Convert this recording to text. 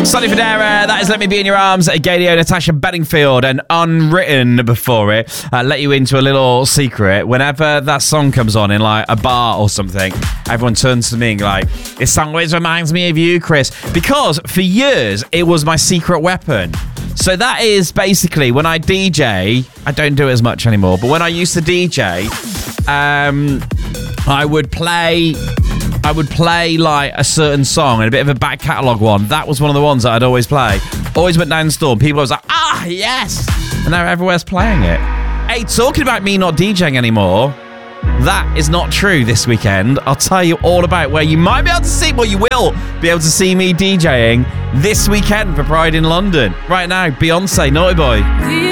Sonny Fodera, that is Let Me Be In Your Arms, Gadio, Natasha Bedingfield, and Unwritten before it. Let you into a little secret. Whenever that song comes on in like a bar or something, everyone turns to me and like, this song always reminds me of you, Chris. Because for years, it was my secret weapon. So that is basically when I DJ, I don't do it as much anymore, but when I used to DJ, I would play like a certain song and a bit of a back catalogue one. That was one of the ones that I'd always play. Always went down the store. People was like, yes! And now everywhere's playing it. Hey, talking about me not DJing anymore, that is not true this weekend. I'll tell you all about where you might be able to see, well, you will be able to see me DJing this weekend for Pride in London. Right now, Beyonce, Naughty Boy.